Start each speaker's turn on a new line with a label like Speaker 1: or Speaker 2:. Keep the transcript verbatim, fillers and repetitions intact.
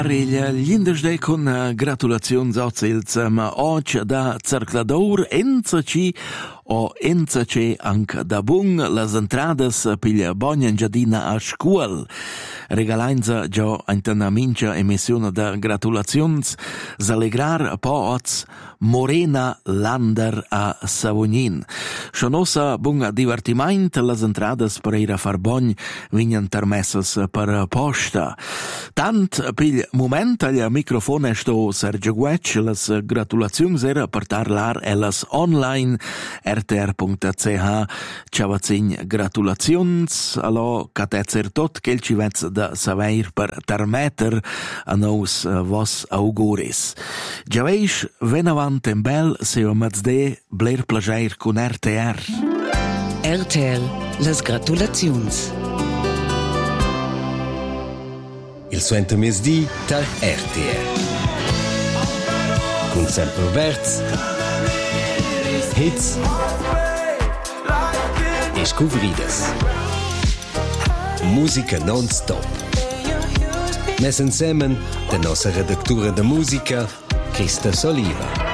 Speaker 1: Gli indesdei con gratulazioni ozils, ma oggi da Cerclador Enza ci o Enza ci anche da bun las entradas piglia bogna engiadina a scuol. Regalainza già in mincha emissione da gratulazions, s'allegrar po oz Morena Lander a Savognin. Shonosa bun divertiment, las entradas per ir a far bogn vignan permessas per posta. Tant piglia moment al microfono sto Sergio Guec, las gratulazions era per tarlar elas online r t r punto c h. Ciavazin gratulazions, allo catezer tot quel ci vez da saveir per tarmeter a nos vos auguris. Giaveish ven avant en bel se o mazde bler plageir con R T R.
Speaker 2: R T R, las gratulazions.
Speaker 3: Il suento mesdì tal R T R. Con sempre verts, hits e scuvrides. Musica non-stop. Mes insieme, la nostra redactura de musica, Krista Soliva.